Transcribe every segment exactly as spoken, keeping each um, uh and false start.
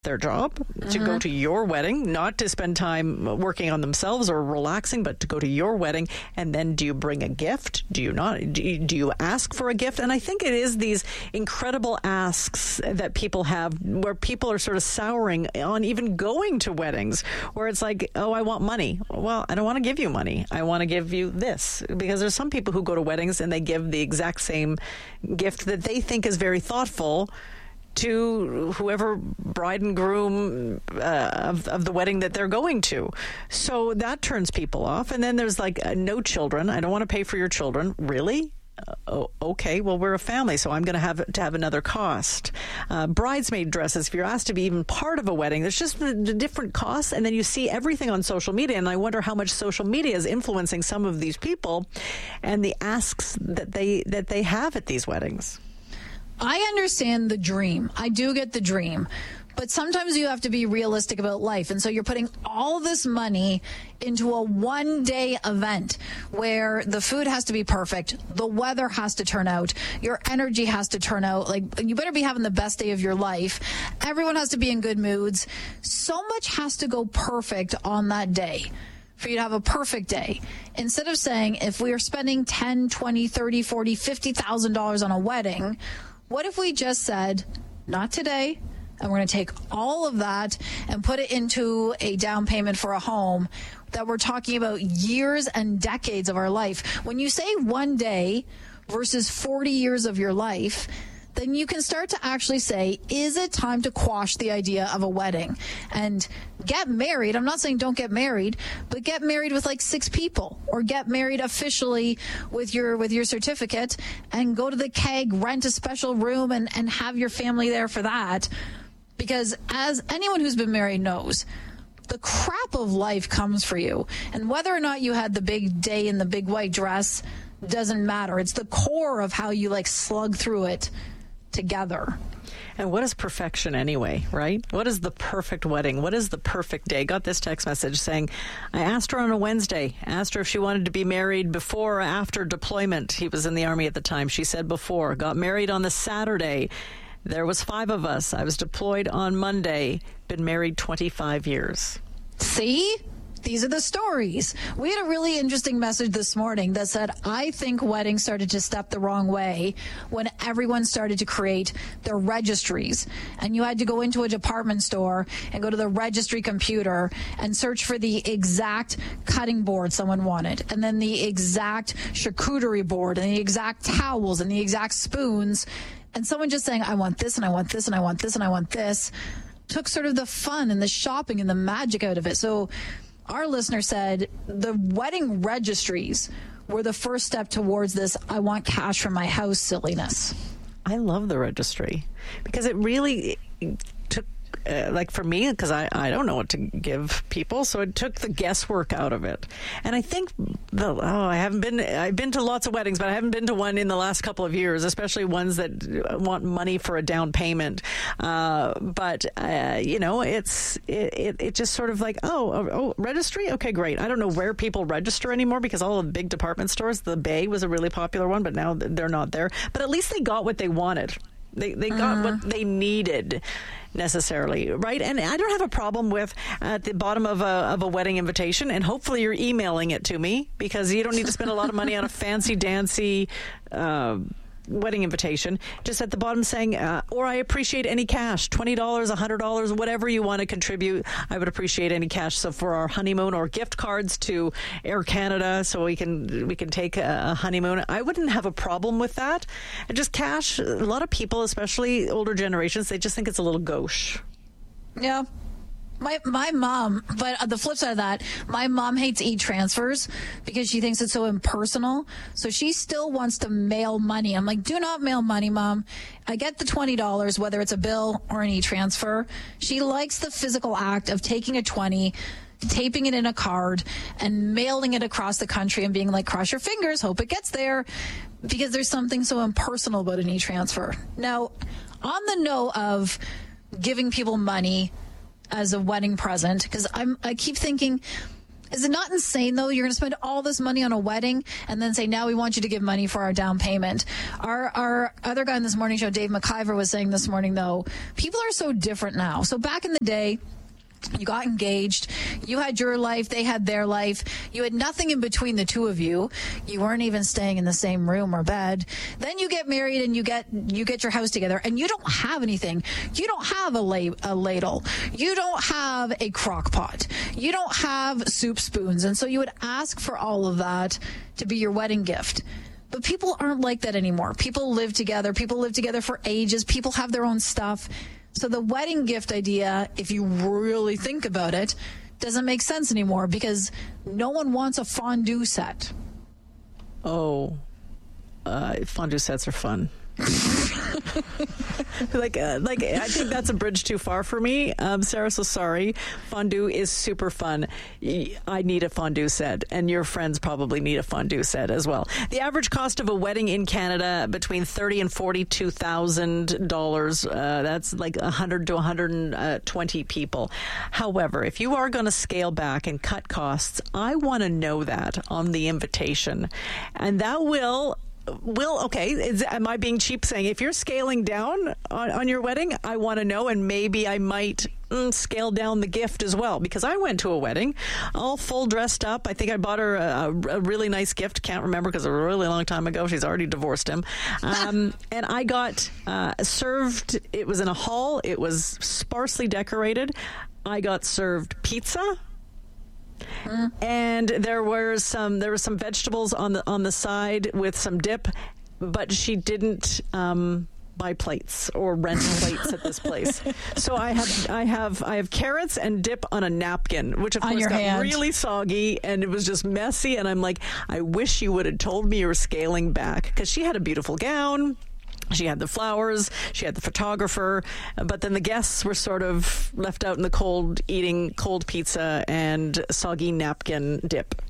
their job to go to your wedding, not to spend time working on themselves or relaxing, but to go to your wedding. And then do you bring a gift? Do you not? Do you, do you ask for a gift? And I think it is these incredible asks that people have where people are sort of souring on even going to weddings, where it's like, oh, I want money. Well, I don't want to give you money. I want to give you this. Because there's some people who go to weddings and they give the exact same gift that they think is very thoughtful to whoever bride and groom uh, of, of the wedding that they're going to. So that turns people off. And then there's like uh, no children. I don't want to pay for your children. Really? Uh, oh, okay, well, we're a family, so I'm going to have to have another cost. Uh, bridesmaid dresses, if you're asked to be even part of a wedding, there's just the, the different costs. And then you see everything on social media. And I wonder how much social media is influencing some of these people and the asks that they that they have at these weddings. I understand the dream. I do get the dream. But sometimes you have to be realistic about life. And so you're putting all this money into a one-day event where the food has to be perfect, the weather has to turn out, your energy has to turn out. Like, you better be having the best day of your life. Everyone has to be in good moods. So much has to go perfect on that day for you to have a perfect day. Instead of saying, if we are spending ten, twenty, thirty, forty, fifty thousand dollars on a wedding, what if we just said, not today, and we're going to take all of that and put it into a down payment for a home that we're talking about years and decades of our life. When you say one day versus forty years of your life, then you can start to actually say, is it time to quash the idea of a wedding and get married? I'm not saying don't get married, but get married with like six people, or get married officially with your with your certificate and go to the keg, rent a special room and, and have your family there for that. Because as anyone who's been married knows, the crap of life comes for you. And whether or not you had the big day in the big white dress doesn't matter. It's the core of how you like slug through it together. And what is perfection anyway, right? What is the perfect wedding? What is the perfect day? Got this text message saying, I asked her on a Wednesday, asked her if she wanted to be married before or after deployment. He was in the Army at the time. She said before. Got married on the Saturday. There was five of us. I was deployed on Monday. Been married twenty-five years. See? These are the stories. We had a really interesting message this morning that said, I think weddings started to step the wrong way when everyone started to create their registries. And you had to go into a department store and go to the registry computer and search for the exact cutting board someone wanted, and then the exact charcuterie board, and the exact towels, and the exact spoons. And someone just saying, I want this, and I want this, and I want this, and I want this, took sort of the fun and the shopping and the magic out of it. So our listener said the wedding registries were the first step towards this I want cash from my house silliness. I love the registry because it really took, uh, like for me, because I, I don't know what to give people, so it took the guesswork out of it. And I think, the, oh, I haven't been, I've been to lots of weddings, but I haven't been to one in the last couple of years, especially ones that want money for a down payment. Uh, but, uh, you know, it's, it, it, it just sort of like, oh, oh, oh, registry? Okay, great. I don't know where people register anymore because all the big department stores, the Bay was a really popular one, but now they're not there. But at least they got what they wanted. They they got uh. what they needed necessarily, right? And I don't have a problem with at the bottom of a of a wedding invitation, and hopefully you're emailing it to me because you don't need to spend a lot of money on a fancy dancy uh, wedding invitation. Just at the bottom saying, uh, or I appreciate any cash, twenty dollars, one hundred dollars, whatever you want to contribute. I would appreciate any cash. So for our honeymoon, or gift cards to Air Canada so we can we can take a honeymoon, I wouldn't have a problem with that. And just cash, a lot of people, especially older generations, they just think it's a little gauche. Yeah. My my mom, but the flip side of that, my mom hates e-transfers because she thinks it's so impersonal. So she still wants to mail money. I'm like, do not mail money, Mom. I get the twenty dollars, whether it's a bill or an e-transfer. She likes the physical act of taking a twenty, taping it in a card, and mailing it across the country and being like, cross your fingers, hope it gets there, because there's something so impersonal about an e-transfer. Now, on the note of giving people money as a wedding present, because I'm I keep thinking, Is it not insane, though? You're going to spend all this money on a wedding and then say, now we want you to give money for our down payment. Our our other guy in this morning show, Dave McIver, was saying this morning, though, people are so different now. So back in the day, you got engaged, you had your life, they had their life, you had nothing in between the two of you, you weren't even staying in the same room or bed. Then you get married and you get you get your house together and you don't have anything. You don't have a, la- a ladle, you don't have a crock pot, you don't have soup spoons, and so you would ask for all of that to be your wedding gift. But people aren't like that anymore. People live together, people live together for ages, people have their own stuff. So the wedding gift idea, if you really think about it, doesn't make sense anymore because no one wants a fondue set. Oh, uh, fondue sets are fun. like, uh, like I think that's a bridge too far for me, um, Sarah. So sorry. Fondue is super fun. I need a fondue set, and your friends probably need a fondue set as well. The average cost of a wedding in Canada between thirty and forty-two thousand dollars. Uh, that's like a hundred to one hundred twenty people. However, if you are going to scale back and cut costs, I want to know that on the invitation, and that will. Will, okay, is, am I being cheap saying if you're scaling down on, on your wedding, I want to know, and maybe I might mm, scale down the gift as well, because I went to a wedding all full dressed up. I think I bought her a, a really nice gift. Can't remember because it was a really long time ago. She's already divorced him. Um, and I got uh, served, it was in a hall. It was sparsely decorated. I got served pizza. Mm. And there were some there were some vegetables on the on the side with some dip, but she didn't um, buy plates or rent plates at this place. So I have I have I have carrots and dip on a napkin, which of on course got hand. really soggy, and it was just messy. And I'm like, I wish you would have told me you were scaling back, because she had a beautiful gown. She had the flowers, she had the photographer, but then the guests were sort of left out in the cold, eating cold pizza and soggy napkin dip.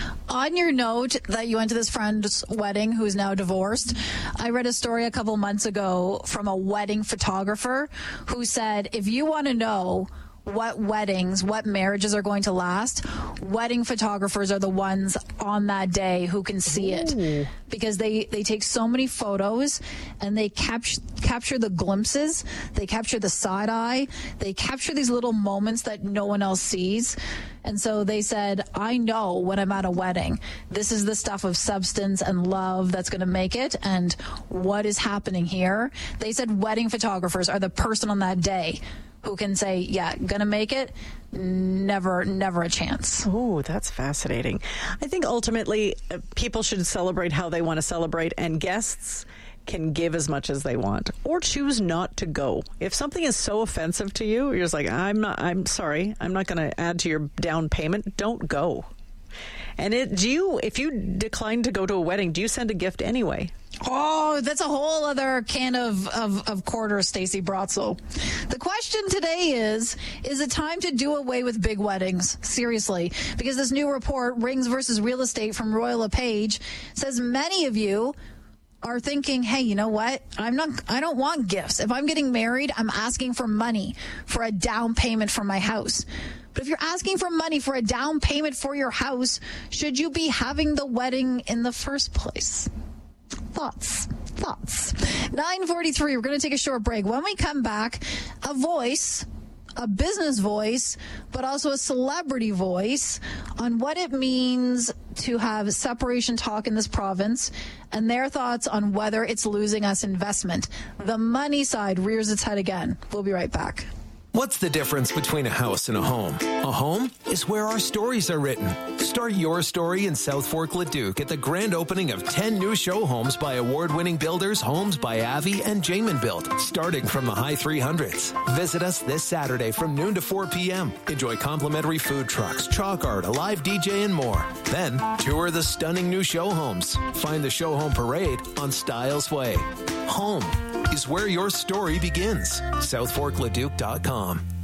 On your note that you went to this friend's wedding who's now divorced, I read a story a couple months ago from a wedding photographer who said, if you want to know what weddings, what marriages are going to last, wedding photographers are the ones on that day who can see it. Ooh. Because they, they take so many photos and they capture capture the glimpses, they capture the side eye, they capture these little moments that no one else sees. And so they said, I know when I'm at a wedding, this is the stuff of substance and love that's going to make it. And what is happening here? They said wedding photographers are the person on that day who can say, yeah, gonna make it, never, never a chance. Oh, that's fascinating. I think ultimately uh, people should celebrate how they want to celebrate, and guests can give as much as they want or choose not to go. If something is so offensive to you, you're just like, I'm not, I'm sorry, I'm not going to add to your down payment. Don't go. And it, do you, if you decline to go to a wedding, do you send a gift anyway? Oh, that's a whole other can of, of, of quarters, Stacey Brotzel. The question today is, is it time to do away with big weddings? Seriously. Because this new report, Rings versus Real Estate from Royal LePage, says many of you are thinking, hey, you know what? I'm not, I don't want gifts. If I'm getting married, I'm asking for money for a down payment for my house. But if you're asking for money for a down payment for your house, should you be having the wedding in the first place? Thoughts? Thoughts? nine forty-three, we're going to take a short break. When we come back, a voice, a business voice, but also a celebrity voice on what it means to have separation talk in this province and their thoughts on whether it's losing us investment. The money side rears its head again. We'll be right back. What's the difference between a house and a home? A home is where our stories are written. Start your story in South Fork Leduc at the grand opening of ten new show homes by award-winning builders Homes by Avi and Jamin Built, starting from the high three hundreds. Visit us this Saturday from noon to four p.m. Enjoy complimentary food trucks, chalk art, a live D J, and more. Then, tour the stunning new show homes. Find the show home parade on Styles Way. Home is where your story begins. south fork leduc dot com.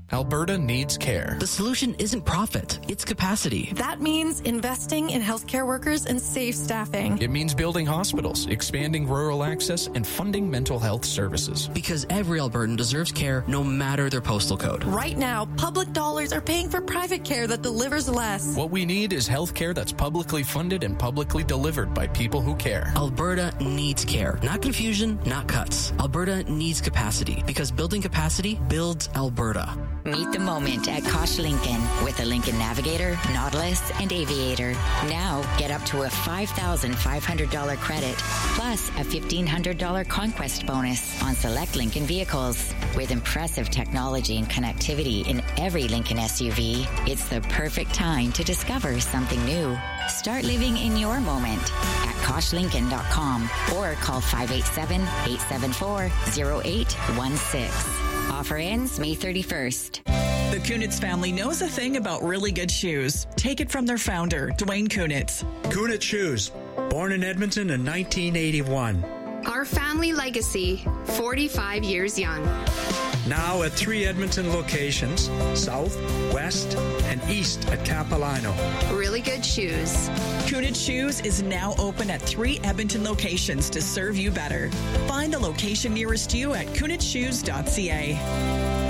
Alberta needs care. The solution isn't profit, it's capacity. That means investing in healthcare workers and safe staffing. It means building hospitals, expanding rural access, and funding mental health services. Because every Albertan deserves care no matter their postal code. Right now, public dollars are paying for private care that delivers less. What we need is health care that's publicly funded and publicly delivered by people who care. Alberta needs care. Not confusion, not cuts. Alberta needs capacity because building capacity builds Alberta. Meet the moment at Kosh Lincoln with the Lincoln Navigator, Nautilus, and Aviator. Now get up to a five thousand five hundred dollars credit plus a fifteen hundred dollars conquest bonus on select Lincoln vehicles. With impressive technology and connectivity in every Lincoln S U V, it's the perfect time to discover something new. Start living in your moment at kosh lincoln dot com or call five eight seven, eight seven four, zero eight one six. Offer ends May thirty-first. The Kunitz family knows a thing about really good shoes. Take it from their founder, Dwayne Kunitz. Kunitz Shoes, born in Edmonton in nineteen eighty-one. Our family legacy, forty-five years young. Now at three Edmonton locations, south, west, and east at Capilano. Really good shoes. Kunitz Shoes is now open at three Edmonton locations to serve you better. Find the location nearest you at kunitz shoes dot c a.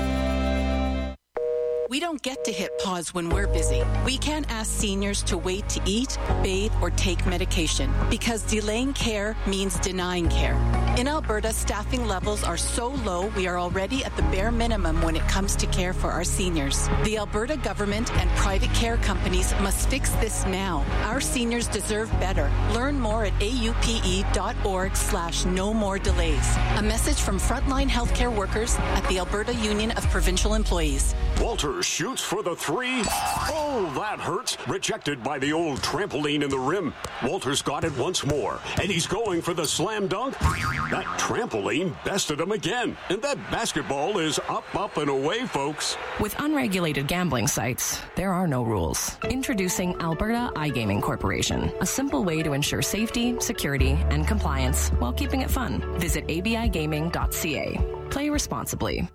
We don't get to hit pause when we're busy. We can't ask seniors to wait to eat, bathe, or take medication because delaying care means denying care. In Alberta, staffing levels are so low we are already at the bare minimum when it comes to care for our seniors. The Alberta government and private care companies must fix this now. Our seniors deserve better. Learn more at aupe.org slash no more delays. A message from frontline healthcare workers at the Alberta Union of Provincial Employees. Walter shoots for the three. Oh, that hurts. Rejected by the old trampoline in the rim. Walter's got it once more, and he's going for the slam dunk. That trampoline bested him again, and that basketball is up, up, and away, folks. With unregulated gambling sites, there are no rules. Introducing Alberta iGaming Corporation, a simple way to ensure safety, security, and compliance while keeping it fun. Visit a b i gaming dot c a. Play responsibly.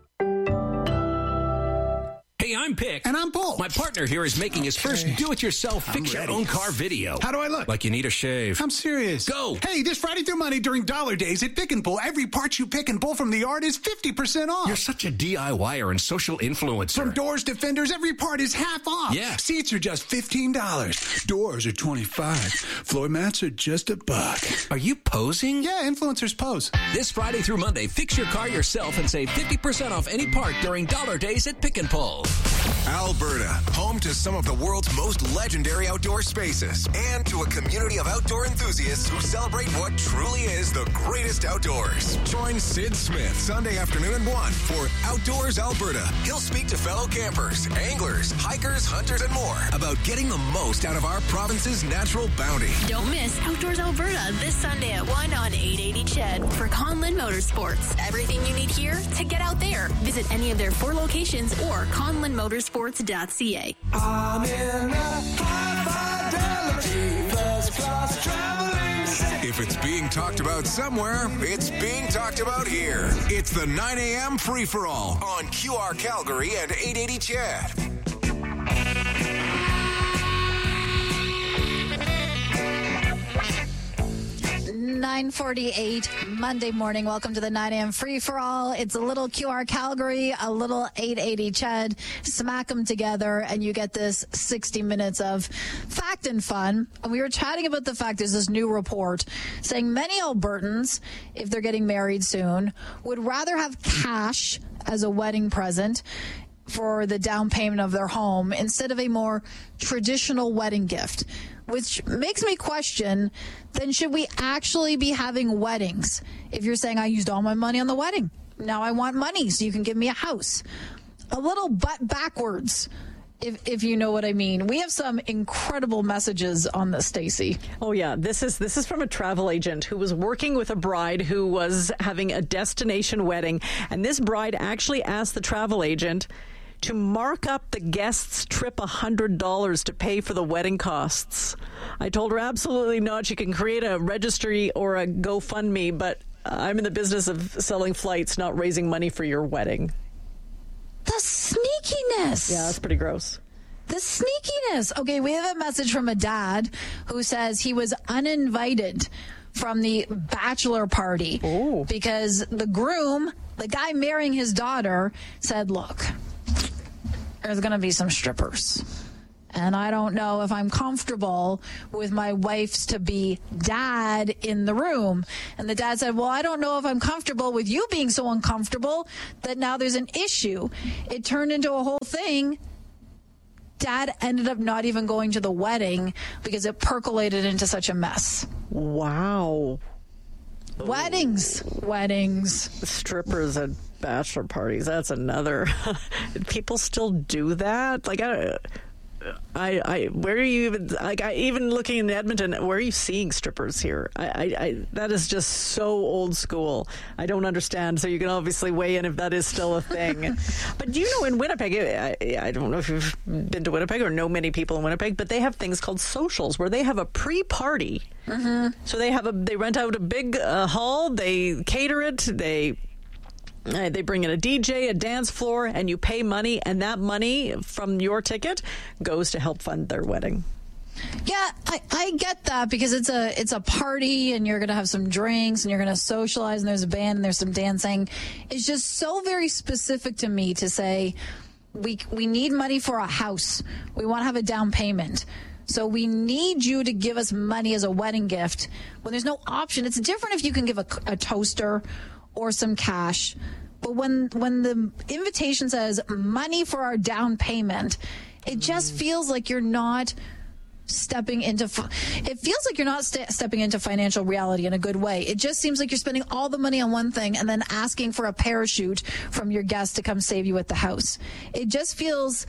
Hey, I'm Pick. And I'm Paul. My partner here is making his first okay. do-it-yourself fix-your-own-car video. How do I look? Like you need a shave. I'm serious. Go. Hey, this Friday through Monday during Dollar Days at Pick and Pull, every part you pick and pull from the yard is fifty percent off. You're such a DIYer and social influencer. From doors to fenders, every part is half off. Yeah. Seats are just fifteen dollars. Doors are twenty-five dollars. Floor mats are just a buck. Are you posing? Yeah, influencers pose. This Friday through Monday, fix your car yourself and save fifty percent off any part during Dollar Days at Pick and Pull. Alberta, home to some of the world's most legendary outdoor spaces and to a community of outdoor enthusiasts who celebrate what truly is the greatest outdoors. Join Sid Smith Sunday afternoon at one for Outdoors Alberta. He'll speak to fellow campers, anglers, hikers, hunters, and more about getting the most out of our province's natural bounty. Don't miss Outdoors Alberta this Sunday at one on eight eighty C H E D for Conlin Motorsports. Everything you need here to get out there. Visit any of their four locations or conlin motorsports dot c a. I'm in a first class traveling. If it's being talked about somewhere, it's being talked about here. It's the nine a.m. free-for-all on Q R Calgary and eight eighty C H E D. nine forty-eight Monday morning. Welcome to the nine a.m. free for all. It's a little Q R Calgary, a little eight eighty C H E D. Smack them together and you get this sixty minutes of fact and fun. And we were chatting about the fact there's this new report saying many Albertans, if they're getting married soon, would rather have cash as a wedding present for the down payment of their home instead of a more traditional wedding gift, which makes me question, then should we actually be having weddings? If you're saying I used all my money on the wedding, now I want money so you can give me a house. A little butt backwards, if if you know what I mean. We have some incredible messages on this, Stacey. Oh yeah, this is this is from a travel agent who was working with a bride who was having a destination wedding, and this bride actually asked the travel agent to mark up the guest's trip one hundred dollars to pay for the wedding costs. I told her absolutely not. She can create a registry or a GoFundMe, but I'm in the business of selling flights, not raising money for your wedding. The sneaky sneakiness. Yeah, that's pretty gross. The sneakiness. Okay, we have a message from a dad who says he was uninvited from the bachelor party Ooh. because the groom, the guy marrying his daughter, said, look, there's going to be some strippers. And I don't know if I'm comfortable with my wife's to be dad in the room. And the dad said, well, I don't know if I'm comfortable with you being so uncomfortable that now there's an issue. It turned into a whole thing. Dad ended up not even going to the wedding because it percolated into such a mess. Wow. Weddings. Weddings. Strippers at bachelor parties. That's another. People still do that? Like, I I, I, where are you even, like, I, even looking in Edmonton, where are you seeing strippers here? I, I, I, that is just so old school. I don't understand. So you can obviously weigh in if that is still a thing. But do you know in Winnipeg, I, I don't know if you've been to Winnipeg or know many people in Winnipeg, but they have things called socials where they have a pre-party. Mm-hmm. So they have a, they rent out a big uh, hall, they cater it, they Uh, they bring in a D J, a dance floor, and you pay money, and that money from your ticket goes to help fund their wedding. Yeah, I, I get that because it's a it's a party and you're going to have some drinks and you're going to socialize and there's a band and there's some dancing. It's just so very specific to me to say we we need money for a house. We want to have a down payment. So we need you to give us money as a wedding gift when there's no option. It's different if you can give a, a toaster or some cash. But when when the invitation says money for our down payment, it just feels like you're not stepping into, it feels like you're not st- stepping into financial reality in a good way. It just seems like you're spending all the money on one thing and then asking for a parachute from your guest to come save you at the house. It just feels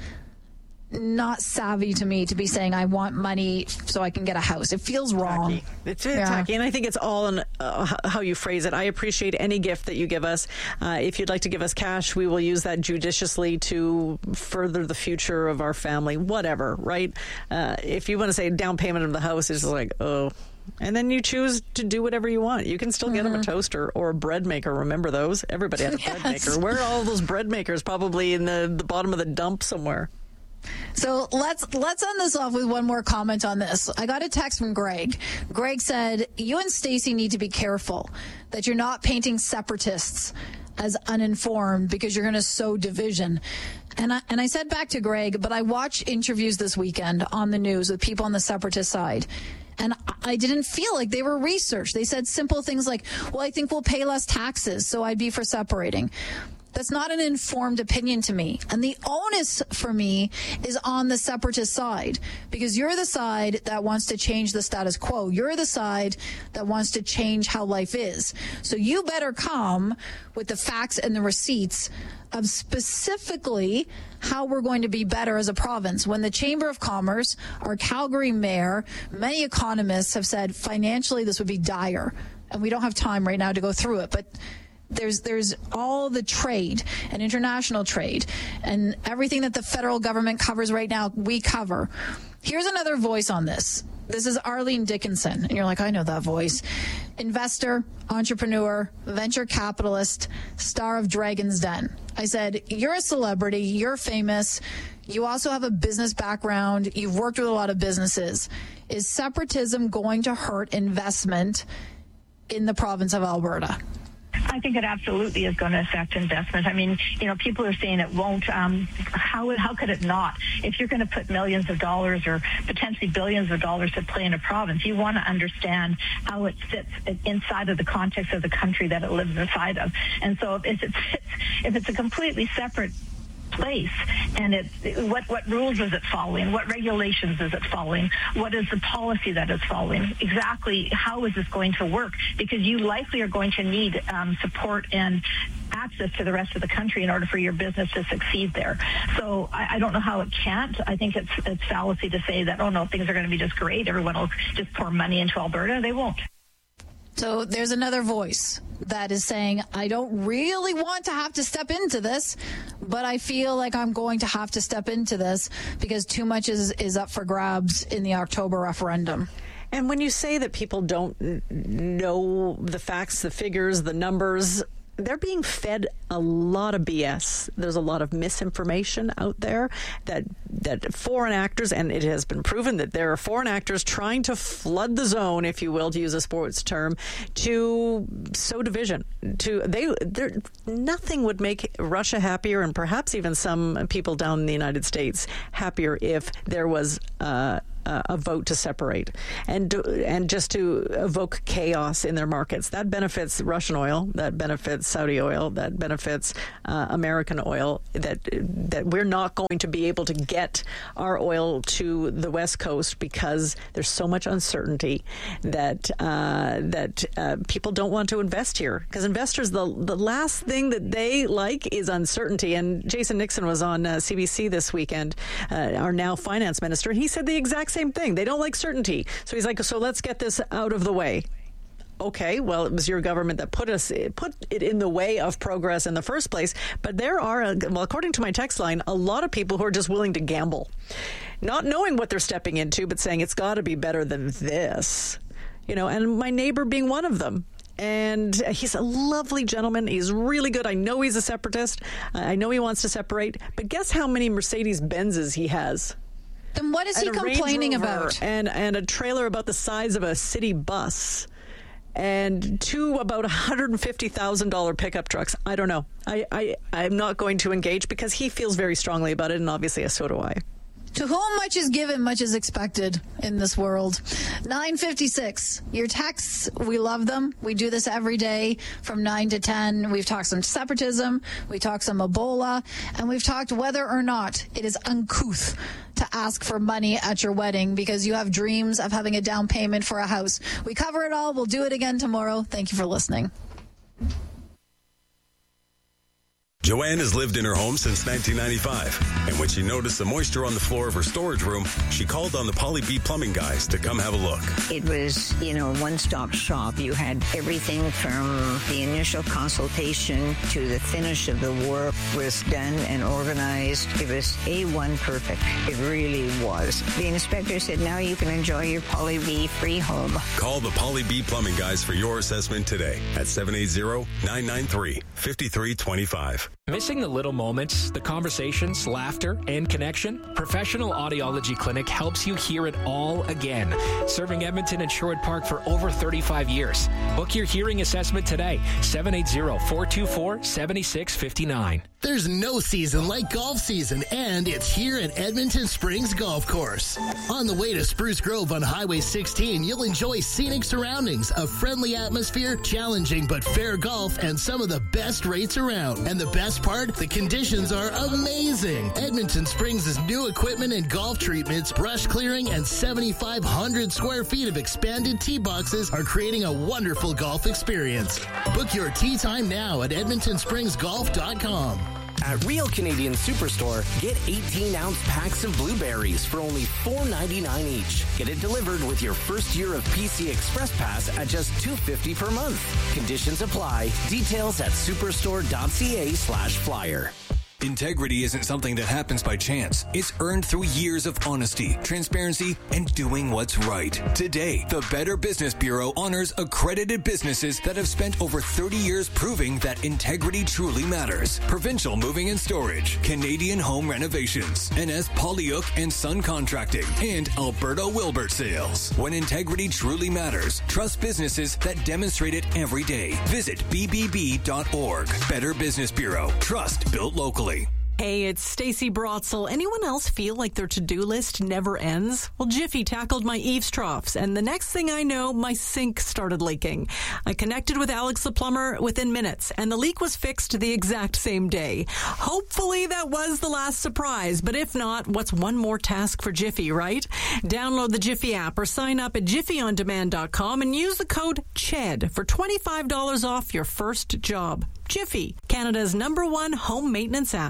not savvy to me to be saying I want money so I can get a house. It feels wrong. Tacky. It's yeah. tacky, and I think it's all in uh, how you phrase it. I appreciate any gift that you give us. Uh, if you'd like to give us cash, we will use that judiciously to further the future of our family, whatever, right? Uh, if you want to say down payment of the house, it's just like, oh. And then you choose to do whatever you want. You can still get mm-hmm. them a toaster or a bread maker. Remember those? Everybody had a yes. bread maker. Where are all those bread makers? Probably in the, the bottom of the dump somewhere. So let's let's end this off with one more comment on this. I got a text from Greg. Greg said, you and Stacey need to be careful that you're not painting separatists as uninformed because you're going to sow division. And I, and I said back to Greg, but I watched interviews this weekend on the news with people on the separatist side. And I didn't feel like they were researched. They said simple things like, well, I think we'll pay less taxes, so I'd be for separating. That's not an informed opinion to me. And the onus for me is on the separatist side, because you're the side that wants to change the status quo. You're the side that wants to change how life is. So you better come with the facts and the receipts of specifically how we're going to be better as a province. When the Chamber of Commerce, our Calgary mayor, many economists have said financially this would be dire. And we don't have time right now to go through it, but There's there's all the trade and international trade and everything that the federal government covers right now, we cover. Here's another voice on this. This is Arlene Dickinson. And you're like, I know that voice. Investor, entrepreneur, venture capitalist, star of Dragon's Den. I said, you're a celebrity. You're famous. You also have a business background. You've worked with a lot of businesses. Is separatism going to hurt investment in the province of Alberta? I think it absolutely is going to affect investment. I mean, you know, people are saying it won't. Um, how how could it not? If you're going to put millions of dollars or potentially billions of dollars to play in a province, you want to understand how it fits inside of the context of the country that it lives inside of. And so if it fits, if it's a completely separate place and it what what rules is it following, what regulations is it following, what is the policy that it's following, exactly how is this going to work, because you likely are going to need um, support and access to the rest of the country in order for your business to succeed there. So I, I don't know how it can't. I think it's it's fallacy to say that, oh no, things are going to be just great, everyone will just pour money into Alberta. They won't. So there's another voice that is saying, I don't really want to have to step into this, but I feel like I'm going to have to step into this because too much is, is up for grabs in the October referendum. And when you say that people don't know the facts, the figures, the numbers, they're being fed a lot of B S. There's a lot of misinformation out there that that foreign actors, and it has been proven that there are foreign actors trying to flood the zone, if you will, to use a sports term, to sow division. To they, nothing would make Russia happier, and perhaps even some people down in the United States happier if there was uh, Uh, a vote to separate and to, and just to evoke chaos in their markets. That benefits Russian oil, that benefits Saudi oil, that benefits uh, American oil, that that we're not going to be able to get our oil to the West Coast because there's so much uncertainty that uh, that uh, people don't want to invest here, because investors, the the last thing that they like is uncertainty. And Jason Nixon was on uh, C B C this weekend, uh, our now finance minister, and he said the exact same thing. They don't like certainty. So he's like, so let's get this out of the way. Okay, well, it was your government that put us put it in the way of progress in the first place. But there are, well, according to my text line, a lot of people who are just willing to gamble, not knowing what they're stepping into, but saying it's got to be better than this. You know, and my neighbor being one of them. And he's a lovely gentleman. He's really good. I know he's a separatist. I know he wants to separate. But guess how many Mercedes Benzes he has? Then what is he And a complaining Range Rover about? And, and a trailer about the size of a city bus. And two about one hundred fifty thousand dollars pickup trucks. I don't know. I, I, I'm not going to engage because he feels very strongly about it, and obviously so do I. To whom much is given, much is expected in this world. nine fifty-six. Your texts, we love them. We do this every day from nine to ten. We've talked some separatism. We talked some Ebola. And we've talked whether or not it is uncouth to ask for money at your wedding because you have dreams of having a down payment for a house. We cover it all. We'll do it again tomorrow. Thank you for listening. Joanne has lived in her home since nineteen ninety-five, and when she noticed the moisture on the floor of her storage room, she called on the Polly B plumbing guys to come have a look. It was, you know, a one-stop shop. You had everything from the initial consultation to the finish of the work was done and organized. It was A one perfect. It really was. The inspector said, now you can enjoy your Polly B free home. Call the Polly B plumbing guys for your assessment today at seven eight zero, nine nine three, five three two five. Missing the little moments, the conversations, laughter, and connection? Professional Audiology Clinic helps you hear it all again. Serving Edmonton and Sherwood Park for over thirty-five years. Book your hearing assessment today. seven eight zero, four two four, seven six five nine. There's no season like golf season, and it's here at Edmonton Springs Golf Course. On the way to Spruce Grove on Highway sixteen, you'll enjoy scenic surroundings, a friendly atmosphere, challenging but fair golf, and some of the best rates around. And the best part, the conditions are amazing. Edmonton Springs' new equipment and golf treatments, brush clearing, and seventy-five hundred square feet of expanded tee boxes are creating a wonderful golf experience. Book your tee time now at edmonton springs golf dot com. At Real Canadian Superstore, get eighteen-ounce packs of blueberries for only four ninety-nine each. Get it delivered with your first year of P C Express Pass at just two fifty per month. Conditions apply. Details at superstore.ca slash flyer. Integrity isn't something that happens by chance. It's earned through years of honesty, transparency, and doing what's right. Today, the Better Business Bureau honors accredited businesses that have spent over thirty years proving that integrity truly matters. Provincial Moving and Storage, Canadian Home Renovations, N S Polyuk and Son Contracting, and Alberta Wilbert Sales. When integrity truly matters, trust businesses that demonstrate it every day. Visit b b b dot org. Better Business Bureau. Trust built locally. Hey, it's Stacey Brotzel. Anyone else feel like their to-do list never ends? Well, Jiffy tackled my eaves troughs, and the next thing I know, my sink started leaking. I connected with Alex the plumber within minutes, and the leak was fixed the exact same day. Hopefully that was the last surprise, but if not, what's one more task for Jiffy, right? Download the Jiffy app or sign up at jiffy on demand dot com and use the code CHED for twenty-five dollars off your first job. Jiffy, Canada's number one home maintenance app.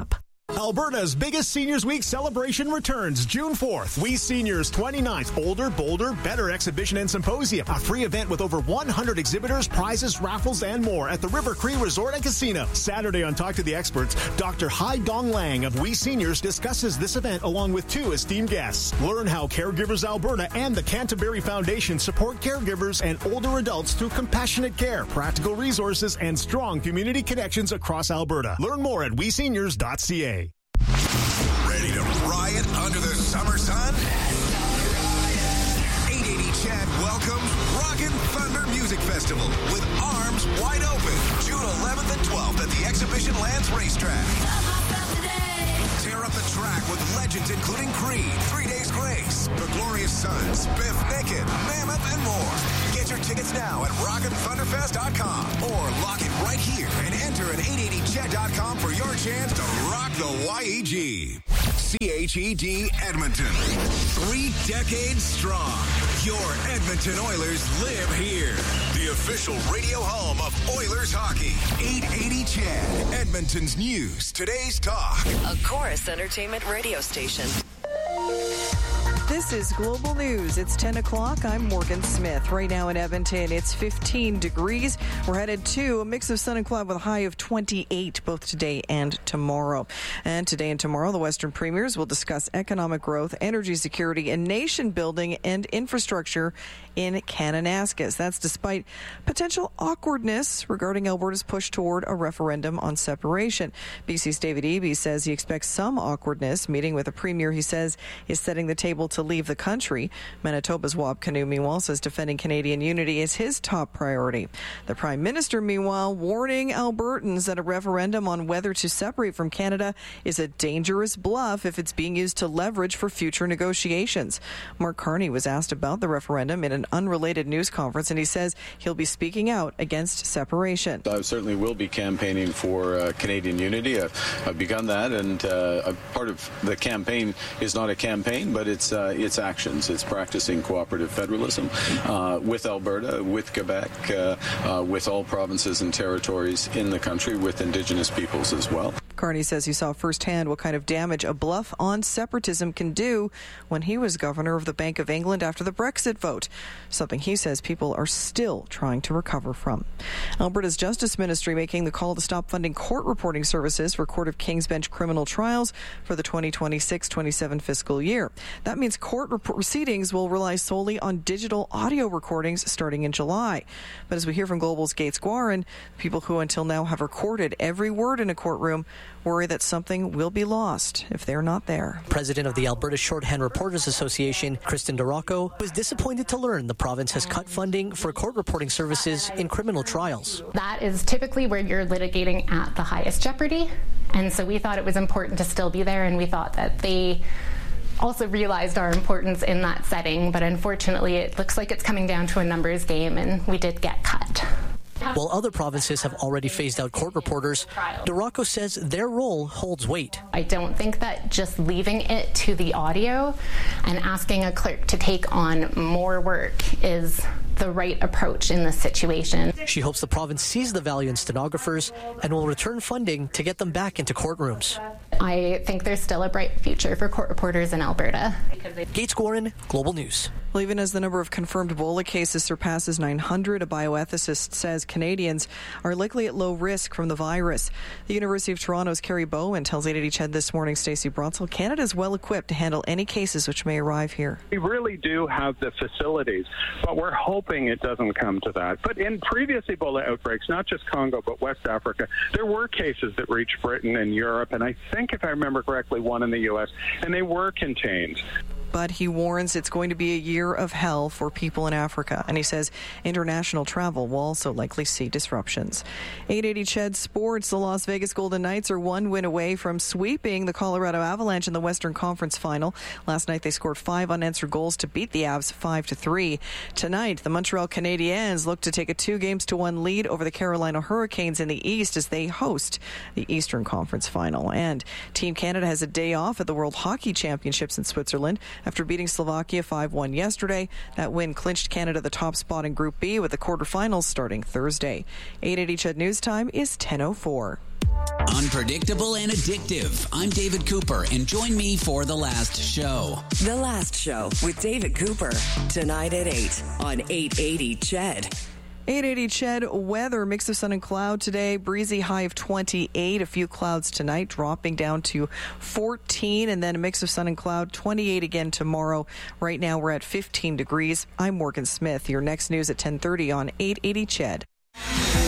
Alberta's biggest Seniors Week celebration returns June fourth. We Seniors twenty-ninth Older, Bolder, Better Exhibition and Symposium. A free event with over one hundred exhibitors, prizes, raffles, and more at the River Cree Resort and Casino. Saturday on Talk to the Experts, Doctor Hai Dong Lang of We Seniors discusses this event along with two esteemed guests. Learn how Caregivers Alberta and the Canterbury Foundation support caregivers and older adults through compassionate care, practical resources, and strong community connections across Alberta. Learn more at we seniors dot c a. Ready to riot under the summer sun? eight eighty Chad welcomes Rockin' Thunder Music Festival with arms wide open. June eleventh and twelfth at the Exhibition Lands Racetrack. Tear up the track with legends including Creed, Three Days Grace, The Glorious Sons, Biff Naked, Mammoth, and more. Get your tickets now at rockin thunder fest dot com or lock it right here and enter at eight eighty ched dot com for your chance to rock the Y E G. C H E D Edmonton. Three decades strong. Your Edmonton Oilers live here. The official radio home of Oilers hockey. eight eighty Chad. Edmonton's news. Today's talk. A Chorus Entertainment radio station. This is Global News. It's ten o'clock. I'm Morgan Smith. Right now in Edmonton, it's fifteen degrees. We're headed to a mix of sun and cloud with a high of twenty-eight both today and tomorrow. And today and tomorrow, the Western Premiers will discuss economic growth, energy security, and nation building and infrastructure in Kananaskis. That's despite potential awkwardness regarding Alberta's push toward a referendum on separation. B C's David Eby says he expects some awkwardness. Meeting with a premier he says is setting the table to leave the country. Manitoba's Wab Kinew, meanwhile, says defending Canadian unity is his top priority. The Prime Minister, meanwhile, warning Albertans that a referendum on whether to separate from Canada is a dangerous bluff if it's being used to leverage for future negotiations. Mark Carney was asked about the referendum in an unrelated news conference, and he says he'll be speaking out against separation. I certainly will be campaigning for uh, Canadian unity. I've, I've begun that, and uh, part of the campaign is not a campaign, but it's uh, it's actions. It's practicing cooperative federalism uh, with Alberta, with Quebec, uh, uh, with all provinces and territories in the country, with Indigenous peoples as well. Carney says he saw firsthand what kind of damage a bluff on separatism can do when he was governor of the Bank of England after the Brexit vote, something he says people are still trying to recover from. Alberta's Justice Ministry making the call to stop funding court reporting services for Court of King's Bench criminal trials for the twenty twenty-six twenty-seven fiscal year. That means court proceedings will rely solely on digital audio recordings starting in July. But as we hear from Global's Gates Guarin, people who until now have recorded every word in a courtroom worry that something will be lost if they're not there. President of the Alberta Shorthand Reporters Association, Kristen DeRocco, was disappointed to learn the province has cut funding for court reporting services in criminal trials. That is typically where you're litigating at the highest jeopardy, and so we thought it was important to still be there, and we thought that they also realized our importance in that setting, but unfortunately it looks like it's coming down to a numbers game, and we did get cut. While other provinces have already phased out court reporters, DeRocco says their role holds weight. I don't think that just leaving it to the audio and asking a clerk to take on more work is the right approach in this situation. She hopes the province sees the value in stenographers and will return funding to get them back into courtrooms. I think there's still a bright future for court reporters in Alberta. Gates Guarin, Global News. Well, even as the number of confirmed Ebola cases surpasses nine hundred, a bioethicist says Canadians are likely at low risk from the virus. The University of Toronto's Carrie Bowen tells eight eighty Ched this morning, Stacey Bronsel, Canada is well equipped to handle any cases which may arrive here. We really do have the facilities, but we're hoping it doesn't come to that. But in previous Ebola outbreaks, not just Congo, but West Africa, there were cases that reached Britain and Europe, and I think, if I remember correctly, one in the U S, and they were contained. But he warns it's going to be a year of hell for people in Africa. And he says international travel will also likely see disruptions. eight eighty Ched Sports. The Las Vegas Golden Knights are one win away from sweeping the Colorado Avalanche in the Western Conference Final. Last night they scored five unanswered goals to beat the Avs five to three. Tonight, the Montreal Canadiens look to take a two games to one lead over the Carolina Hurricanes in the East as they host the Eastern Conference Final. And Team Canada has a day off at the World Hockey Championships in Switzerland. After beating Slovakia five one yesterday, that win clinched Canada the top spot in Group B with the quarterfinals starting Thursday. eight eighty Ched News Time is ten oh four. Unpredictable and addictive. I'm David Cooper, and join me for The Last Show. The Last Show with David Cooper. Tonight at eight on eight eighty C H E D. eight eighty C H E D weather, mix of sun and cloud today, breezy high of twenty-eight, a few clouds tonight, dropping down to fourteen, and then a mix of sun and cloud, twenty-eight again tomorrow. Right now we're at fifteen degrees. I'm Morgan Smith. Your next news at ten thirty on eight eighty C H E D.